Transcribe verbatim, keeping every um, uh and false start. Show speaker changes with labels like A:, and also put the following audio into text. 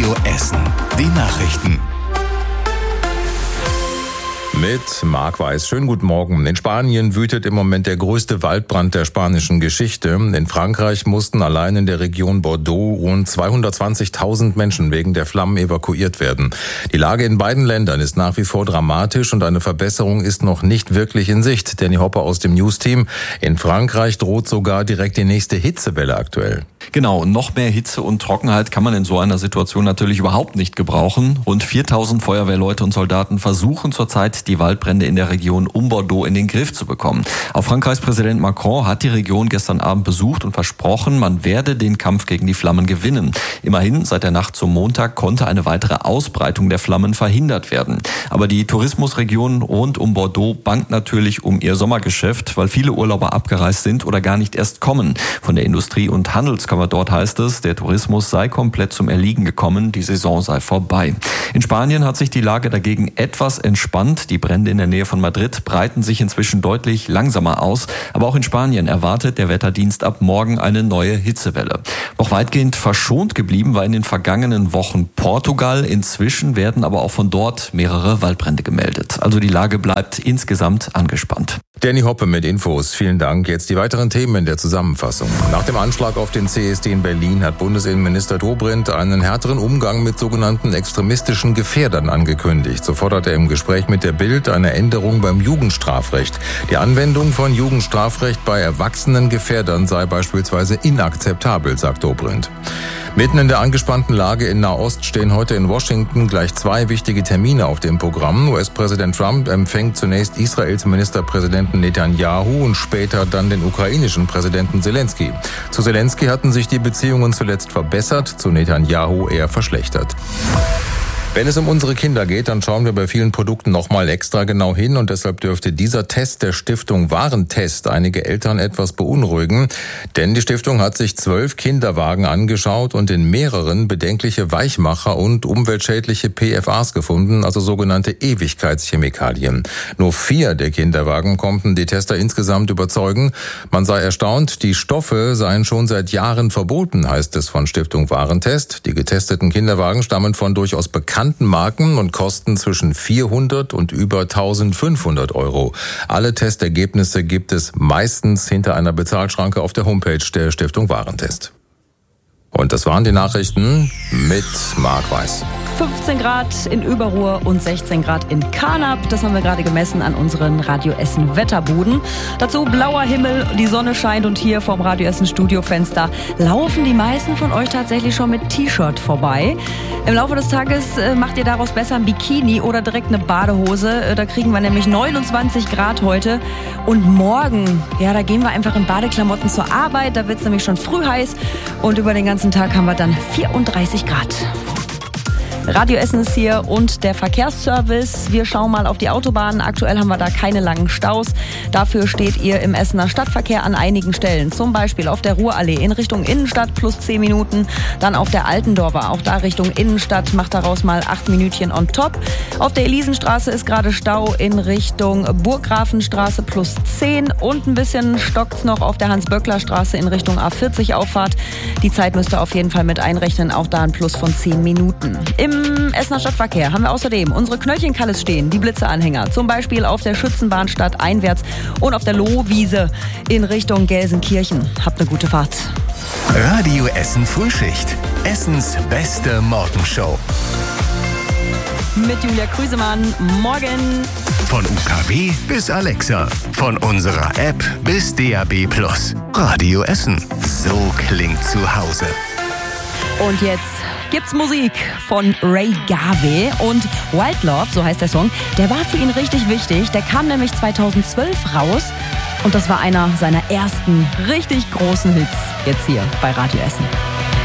A: Radio Essen. Die Nachrichten.
B: Mit Marc Weiß. Schönen guten Morgen. In Spanien wütet im Moment der größte Waldbrand der spanischen Geschichte. In Frankreich mussten allein in der Region Bordeaux rund zweihundertzwanzigtausend Menschen wegen der Flammen evakuiert werden. Die Lage in beiden Ländern ist nach wie vor dramatisch und eine Verbesserung ist noch nicht wirklich in Sicht. Danny Hopper aus dem News-Team. In Frankreich droht sogar direkt die nächste Hitzewelle aktuell.
C: Genau, noch mehr Hitze und Trockenheit kann man in so einer Situation natürlich überhaupt nicht gebrauchen. Rund viertausend Feuerwehrleute und Soldaten versuchen zurzeit, die Waldbrände in der Region um Bordeaux in den Griff zu bekommen. Auch Frankreichs Präsident Macron hat die Region gestern Abend besucht und versprochen, man werde den Kampf gegen die Flammen gewinnen. Immerhin, seit der Nacht zum Montag konnte eine weitere Ausbreitung der Flammen verhindert werden. Aber die Tourismusregion rund um Bordeaux bangt natürlich um ihr Sommergeschäft, weil viele Urlauber abgereist sind oder gar nicht erst kommen. Von der Industrie- und Handelskammer dort heißt es, der Tourismus sei komplett zum Erliegen gekommen, die Saison sei vorbei. In Spanien hat sich die Lage dagegen etwas entspannt. Die Brände in der Nähe von Madrid breiten sich inzwischen deutlich langsamer aus. Aber auch in Spanien erwartet der Wetterdienst ab morgen eine neue Hitzewelle. Noch weitgehend verschont geblieben war in den vergangenen Wochen Portugal. Inzwischen werden aber auch von dort mehrere Waldbrände gemeldet. Also die Lage bleibt insgesamt angespannt.
B: Danny Hoppe mit Infos. Vielen Dank. Jetzt die weiteren Themen in der Zusammenfassung. Nach dem Anschlag auf den C S D in Berlin hat Bundesinnenminister Dobrindt einen härteren Umgang mit sogenannten extremistischen Gefährdern angekündigt. So fordert er im Gespräch mit der Bild eine Änderung beim Jugendstrafrecht. Die Anwendung von Jugendstrafrecht bei erwachsenen Gefährdern sei beispielsweise inakzeptabel, sagt Dobrindt. Mitten in der angespannten Lage in Nahost stehen heute in Washington gleich zwei wichtige Termine auf dem Programm. U S-Präsident Trump empfängt zunächst Israels Ministerpräsidenten Netanyahu und später dann den ukrainischen Präsidenten Zelensky. Zu Zelensky hatten sich die Beziehungen zuletzt verbessert, zu Netanyahu eher verschlechtert. Wenn es um unsere Kinder geht, dann schauen wir bei vielen Produkten nochmal extra genau hin und deshalb dürfte dieser Test der Stiftung Warentest einige Eltern etwas beunruhigen, denn die Stiftung hat sich zwölf Kinderwagen angeschaut und in mehreren bedenkliche Weichmacher und umweltschädliche P F As gefunden, also sogenannte Ewigkeitschemikalien. Nur vier der Kinderwagen konnten die Tester insgesamt überzeugen. Man sei erstaunt, die Stoffe seien schon seit Jahren verboten, heißt es von Stiftung Warentest. Die getesteten Kinderwagen stammen von durchaus bekannten Marken und kosten zwischen vierhundert und über eintausendfünfhundert Euro. Alle Testergebnisse gibt es meistens hinter einer Bezahlschranke auf der Homepage der Stiftung Warentest. Und das waren die Nachrichten mit Marc Weiß.
D: fünfzehn Grad in Überruhr und sechzehn Grad in Karnap. Das haben wir gerade gemessen an unseren Radio Essen Wetterbuden. Dazu blauer Himmel, die Sonne scheint und hier vorm Radio Essen Studiofenster laufen die meisten von euch tatsächlich schon mit T-Shirt vorbei. Im Laufe des Tages äh, macht ihr daraus besser ein Bikini oder direkt eine Badehose. Äh, da kriegen wir nämlich neunundzwanzig Grad heute. Und morgen, ja, da gehen wir einfach in Badeklamotten zur Arbeit. Da wird es nämlich schon früh heiß und über den ganzen Tag haben wir dann vierunddreißig Grad. Radio Essen ist hier und der Verkehrsservice. Wir schauen mal auf die Autobahnen. Aktuell haben wir da keine langen Staus. Dafür steht ihr im Essener Stadtverkehr an einigen Stellen. Zum Beispiel auf der Ruhrallee in Richtung Innenstadt plus zehn Minuten. Dann auf der Altendorfer, auch da Richtung Innenstadt, macht daraus mal acht Minütchen on top. Auf der Elisenstraße ist gerade Stau in Richtung Burggrafenstraße plus zehn. Und ein bisschen stockt's noch auf der Hans-Böckler-Straße in Richtung A vierzig Auffahrt. Die Zeit müsst ihr auf jeden Fall mit einrechnen. Auch da ein Plus von zehn Minuten. Im Im Essener Stadtverkehr haben wir außerdem unsere Knöllchenkalles stehen, die Blitzeanhänger. Zum Beispiel auf der Schützenbahnstadt einwärts und auf der Lohwiese in Richtung Gelsenkirchen. Habt eine gute Fahrt.
A: Radio Essen Frühschicht. Essens beste Morgenshow.
D: Mit Julia Krüsemann. Morgen.
A: Von U K W bis Alexa. Von unserer App bis D A B Plus. Radio Essen. So klingt zu Hause.
D: Und jetzt gibt's Musik von Ray Garvey und Wild Love, so heißt der Song. Der war für ihn richtig wichtig. Der kam nämlich zweitausendzwölf raus und das war einer seiner ersten richtig großen Hits jetzt hier bei Radio Essen.